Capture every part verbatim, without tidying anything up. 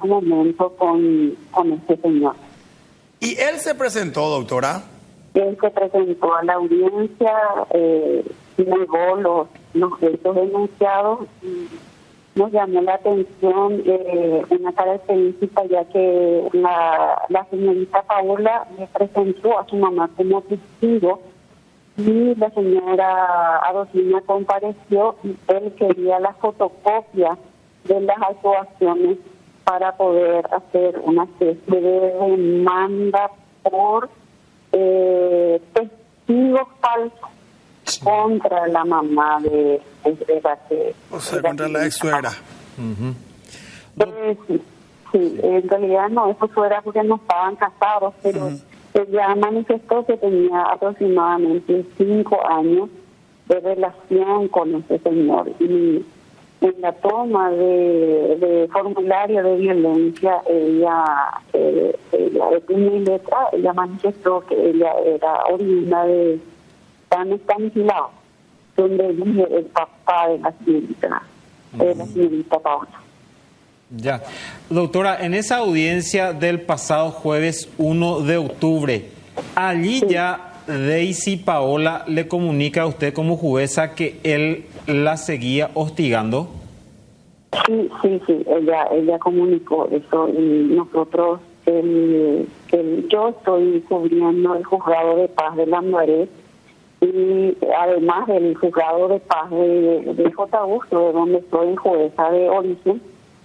ese momento con, con este señor. ¿Y él se presentó, doctora? Él se presentó a la audiencia, eh, negó los, los hechos denunciados y nos llamó la atención eh, una característica, ya que la, la señorita Paola le presentó a su mamá como testigo y la señora Adosina compareció y él quería la fotocopia de las actuaciones para poder hacer una especie de demanda por eh, testigos falsos sí. contra la mamá de, de, de la que... O sea, contra la ex suegra. Uh-huh. eh, sí, sí, en realidad no, eso suegra porque no estaban casados, pero uh-huh. ella manifestó que tenía aproximadamente cinco años de relación con ese señor y en la toma de, de formulario de violencia, ella, eh, ella de puño y letra, ella manifestó que ella era oriunda de San Estanislao, donde vive el papá de la señorita, mm. de la señorita Paola. Ya. Doctora, en esa audiencia del pasado jueves uno de octubre, allí sí. ya Daisy Paola le comunica a usted como jueza que él la seguía hostigando. Sí, sí, sí, ella ella comunicó eso y nosotros, el, el, yo estoy cubriendo el juzgado de paz de Lambaré y además del juzgado de paz de, de J. Augusto, de donde soy jueza de origen,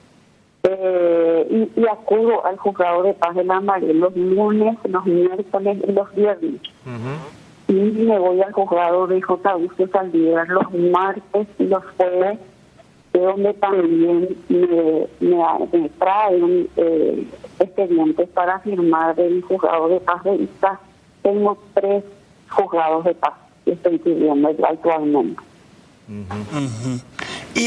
eh, y, y acudo al juzgado de paz de Lambaré los lunes, los miércoles y los viernes. Uh-huh. Y me voy al juzgado de J. Augusto Saldívar los martes y los jueves, de donde también me, me, me traen eh, expedientes para firmar del juzgado de paz de Ista. Tengo tres juzgados de paz que estoy pidiendo actualmente. Uh-huh. Uh-huh. Y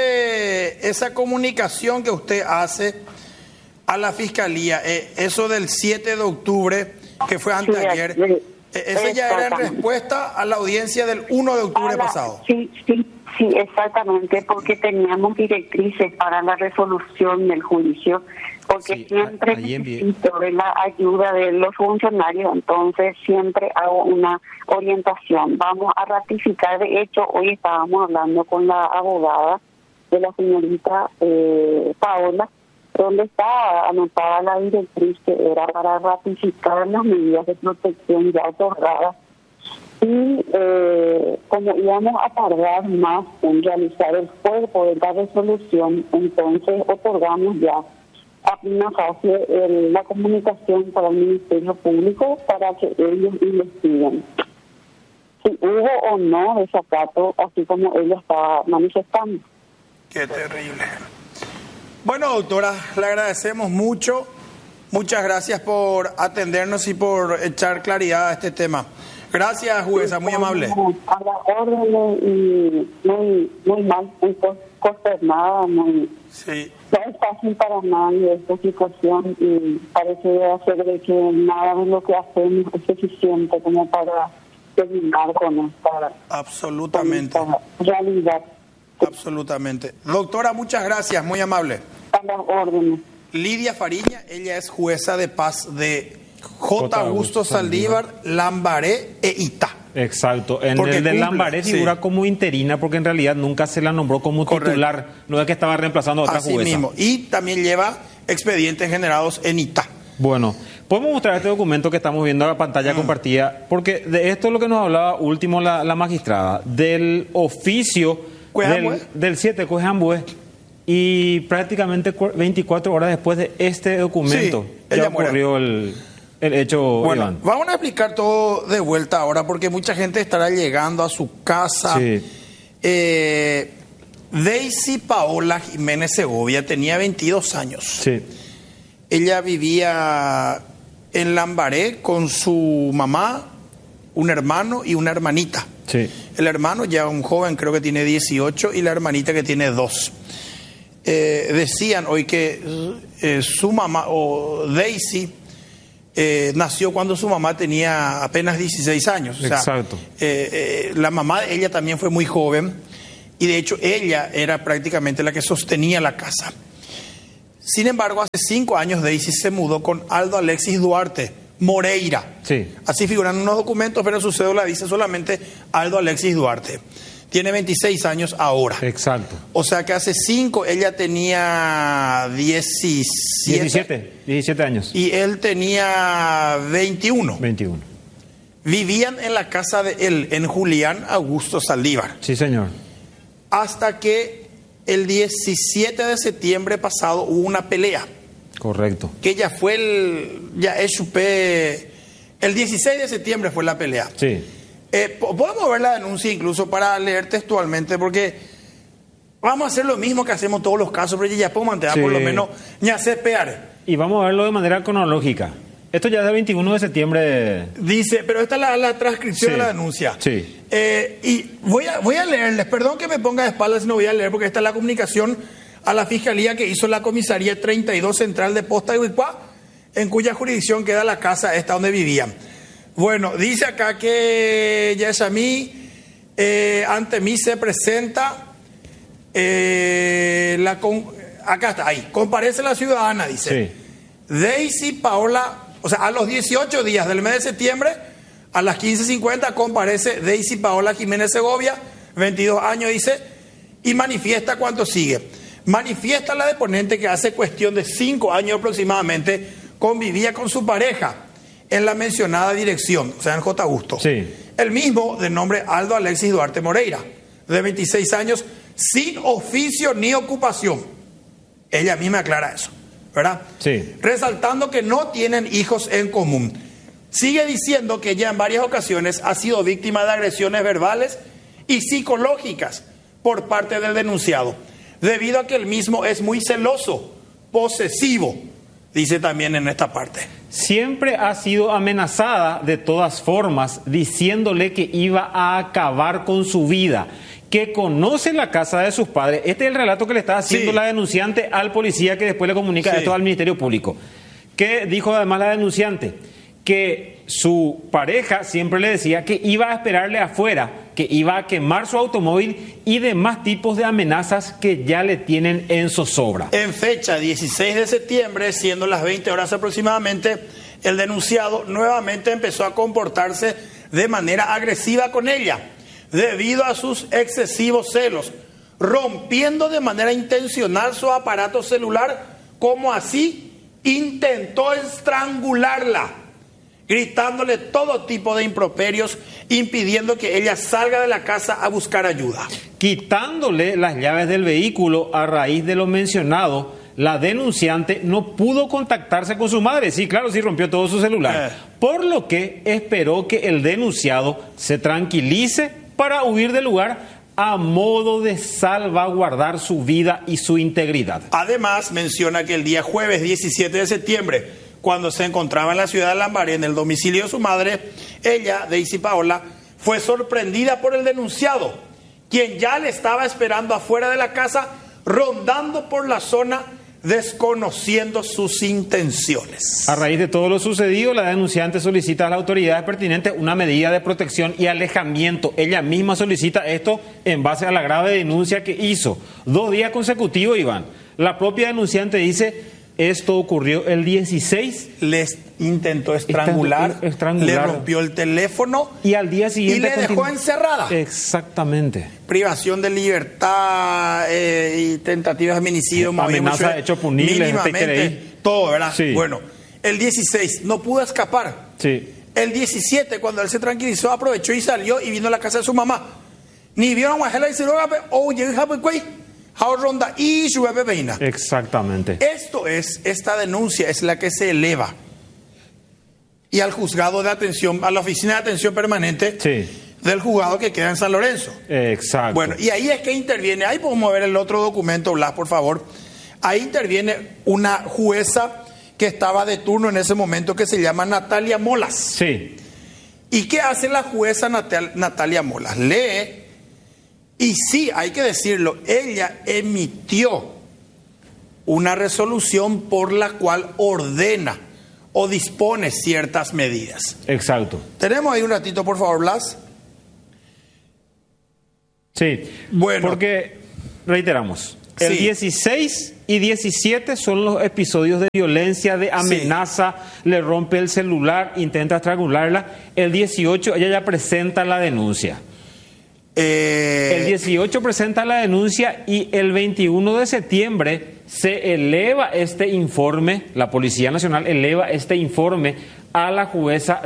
ese esa comunicación que usted hace a la fiscalía, eh, eso del siete de octubre, que fue anteayer, sí, eh, ese ya era en respuesta a la audiencia del uno de octubre la, pasado. Sí, sí, sí, exactamente, porque teníamos directrices para la resolución del juicio, porque sí, siempre necesito de la ayuda de los funcionarios, entonces siempre hago una orientación. Vamos a ratificar, de hecho, hoy estábamos hablando con la abogada de la señorita eh, Paola, donde está anotada la directriz que era para ratificar las medidas de protección ya otorgadas. Y eh, como íbamos a tardar más en realizar el cuerpo de la resolución, entonces otorgamos ya a prima fase el, la comunicación para el Ministerio Público para que ellos investiguen si hubo o no desacato, así como ella estaba manifestando. Qué terrible. Bueno, doctora, le agradecemos mucho. Muchas gracias por atendernos y por echar claridad a este tema. Gracias, jueza, muy amable. A la orden y muy, muy mal, muy consternada, muy... Sí. No es fácil para nadie esta situación y parece hacer de que nada de lo que hacemos es suficiente como para terminar con esta, Absolutamente. Con esta realidad. Absolutamente. Doctora, muchas gracias, muy amable. A las órdenes. Lidia Fariña, ella es jueza de paz de J. Augusto Saldívar, Lambaré e Ita. Exacto. En porque el de cumple, Lambaré figura sí. como interina porque en realidad nunca se la nombró como Correcto. titular. No es que estaba reemplazando a otra Así jueza. mismo. Y también lleva expedientes generados en Ita. Bueno, podemos mostrar este documento que estamos viendo a la pantalla mm. compartida, porque de esto es lo que nos hablaba último la, la magistrada, del oficio del, del siete Cuejambue, y prácticamente veinticuatro horas después de este documento sí, ya ocurrió el, el hecho. Bueno, Iván. Vamos a explicar todo de vuelta ahora, porque mucha gente estará llegando a su casa. Sí. Eh, Daisy Paola Jiménez Segovia tenía veintidós años. Sí. Ella vivía en Lambaré con su mamá, un hermano y una hermanita. Sí. El hermano ya un joven, creo que tiene dieciocho, y la hermanita que tiene dos. Eh, decían hoy que eh, su mamá, o Daisy, eh, nació cuando su mamá tenía apenas dieciséis años. O sea, Exacto. Eh, eh, la mamá de ella también fue muy joven, y de hecho ella era prácticamente la que sostenía la casa. Sin embargo, hace cinco años Daisy se mudó con Aldo Alexis Duarte Moreira. Sí. Así figuran unos documentos, pero su cédula dice solamente Aldo Alexis Duarte. Tiene veintiséis años ahora. Exacto. O sea que hace cinco ella tenía diecisiete. diecisiete, diecisiete años. Y él tenía veintiuno. veintiuno. Vivían en la casa de él, en Julián Augusto Saldívar. Sí, señor. Hasta que el diecisiete de septiembre pasado hubo una pelea. Correcto. Que ya fue el... Ya es chupé... El dieciséis de septiembre fue la pelea. Sí. Eh, podemos ver la denuncia incluso para leer textualmente, porque vamos a hacer lo mismo que hacemos todos los casos, pero ya podemos mantener Sí. por lo menos ni hacer pear. Y vamos a verlo de manera cronológica. Esto ya es del veintiuno de septiembre. Dice, pero esta es la, la transcripción Sí. de la denuncia. Sí. Eh, y voy a, voy a leerles, perdón que me ponga de espaldas, no voy a leer, porque esta es la comunicación a la fiscalía que hizo la comisaría treinta y dos central de Posta de Huicuá, en cuya jurisdicción queda la casa esta donde vivían. Bueno, dice acá que Yashamí, eh, ante mí se presenta, eh, la con, acá está, ahí, comparece la ciudadana, dice. Sí. Daisy Paola, o sea, a los dieciocho días del mes de septiembre, a las quince cincuenta, comparece Daisy Paola Jiménez Segovia, veintidós años, dice, y manifiesta cuánto sigue. Manifiesta la deponente que hace cuestión de cinco años aproximadamente convivía con su pareja en la mencionada dirección, o sea, en J. Augusto. Sí. El mismo, de nombre Aldo Alexis Duarte Moreira, de veintiséis años, sin oficio ni ocupación. Ella misma aclara eso, ¿verdad? Sí. Resaltando que no tienen hijos en común. Sigue diciendo que ya en varias ocasiones ha sido víctima de agresiones verbales y psicológicas por parte del denunciado, debido a que el mismo es muy celoso, posesivo, dice también en esta parte. Siempre ha sido amenazada de todas formas, diciéndole que iba a acabar con su vida, que conoce la casa de sus padres. Este es el relato que le está haciendo Sí. la denunciante al policía, que después le comunica Sí. esto al Ministerio Público. Que dijo además la denunciante que su pareja siempre le decía que iba a esperarle afuera, que iba a quemar su automóvil y demás tipos de amenazas que ya le tienen en zozobra. En fecha dieciséis de septiembre, siendo las veinte horas aproximadamente, el denunciado nuevamente empezó a comportarse de manera agresiva con ella, debido a sus excesivos celos, rompiendo de manera intencional su aparato celular, como así intentó estrangularla, gritándole todo tipo de improperios, impidiendo que ella salga de la casa a buscar ayuda. Quitándole las llaves del vehículo. A raíz de lo mencionado, la denunciante no pudo contactarse con su madre. Sí, claro, sí rompió todo su celular. Eh. Por lo que esperó que el denunciado se tranquilice para huir del lugar, a modo de salvaguardar su vida y su integridad. Además, menciona que el día jueves diecisiete de septiembre, cuando se encontraba en la ciudad de Lambaré, en el domicilio de su madre, ella, Daisy Paola, fue sorprendida por el denunciado, quien ya le estaba esperando afuera de la casa, rondando por la zona, desconociendo sus intenciones. A raíz de todo lo sucedido, la denunciante solicita a las autoridades pertinentes una medida de protección y alejamiento. Ella misma solicita esto en base a la grave denuncia que hizo. Dos días consecutivos, Iván. La propia denunciante dice... Esto ocurrió el dieciséis. Les intentó estrangular, estrangular, le rompió el teléfono y al día siguiente y le dejó encerrada. Exactamente. Privación de libertad eh, y tentativas de homicidio, amenaza de hecho punible, mínimamente, todo, ¿verdad? Sí. Bueno, el dieciséis no pudo escapar. Sí. El diecisiete, cuando él se tranquilizó, aprovechó y salió y vino a la casa de su mamá. Ni vieron a Guajela y se lo o Ronda y Exactamente. Esto es, esta denuncia es la que se eleva y al juzgado de atención, a la oficina de atención permanente Sí. del juzgado que queda en San Lorenzo. Exacto. Bueno, y ahí es que interviene, ahí podemos ver el otro documento, Blas, por favor. Ahí interviene una jueza que estaba de turno en ese momento, que se llama Natalia Molas. Sí. ¿Y qué hace la jueza Natal- Natalia Molas? Lee. Y sí, hay que decirlo, ella emitió una resolución por la cual ordena o dispone ciertas medidas. Exacto. Tenemos ahí un ratito, por favor, Blas. Sí. Bueno. Porque, reiteramos, El Sí. dieciséis y diecisiete son los episodios de violencia, de amenaza, le rompe el celular, intenta estrangularla. El dieciocho ella ya presenta la denuncia. Eh, El dieciocho presenta la denuncia y el veintiuno de septiembre se eleva este informe, la Policía Nacional eleva este informe a la jueza